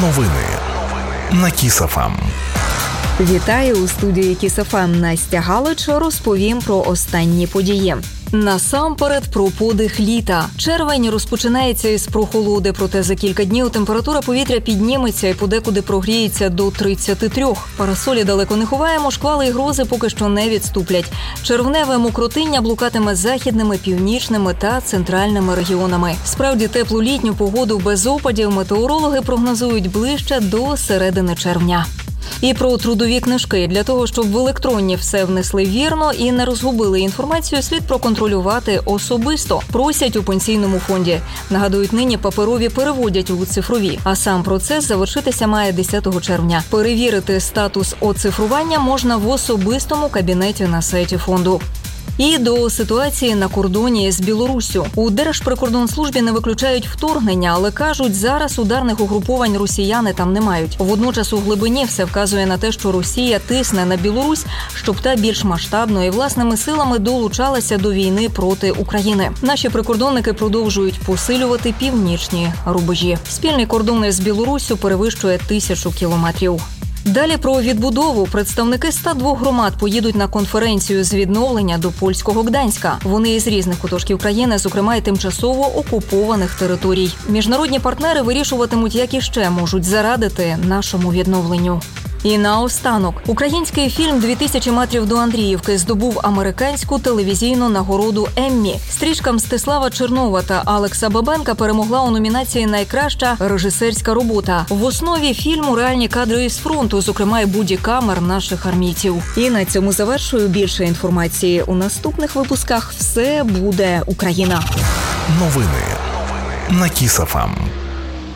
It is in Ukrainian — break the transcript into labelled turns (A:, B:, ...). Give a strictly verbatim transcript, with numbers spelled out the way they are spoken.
A: Новини на Кіс еф ем.
B: Вітаю, у студії Кіс еф ем Настя Галич. Розповім про останні події. Насамперед про подих літа. Червень розпочинається із прохолоди, проте за кілька днів температура повітря підніметься і подекуди прогріється до тридцяти трьох. Парасолі далеко не ховаємо, шквали і грози поки що не відступлять. Червневе мокротиння блукатиме західними, північними та центральними регіонами. Справді теплу літню погоду без опадів метеорологи прогнозують ближче до середини червня. І про трудові книжки. Для того, щоб в електронні все внесли вірно і не розгубили інформацію, слід проконтролювати особисто. Просять у пенсійному фонді. Нагадують, нині паперові переводять у цифрові. А сам процес завершитися має десятого червня. Перевірити статус оцифрування можна в особистому кабінеті на сайті фонду. І до ситуації на кордоні з Білоруссю. У Держприкордонслужбі не виключають вторгнення, але кажуть, зараз ударних угруповань росіяни там не мають. Водночас у глибині все вказує на те, що Росія тисне на Білорусь, щоб та більш масштабно і власними силами долучалася до війни проти України. Наші прикордонники продовжують посилювати північні рубежі. Спільний кордон із Білоруссю перевищує тисячу кілометрів. Далі про відбудову. Представники ста двох громад поїдуть на конференцію з відновлення до польського Гданська. Вони із різних куточків країни, зокрема й тимчасово окупованих територій. Міжнародні партнери вирішуватимуть, як іще можуть зарадити нашому відновленню. І наостанок. Український фільм «Дві тисячі метрів до Андріївки» здобув американську телевізійну нагороду «Еммі». Стрічка Мстислава Чернова та Алекса Бабенка перемогла у номінації «Найкраща режисерська робота». В основі фільму реальні кадри із фронту, зокрема й боді-камер наших армійців. І на цьому завершую. Більше інформації у наступних випусках. Все буде Україна.
A: Новини на Кіс еф ем.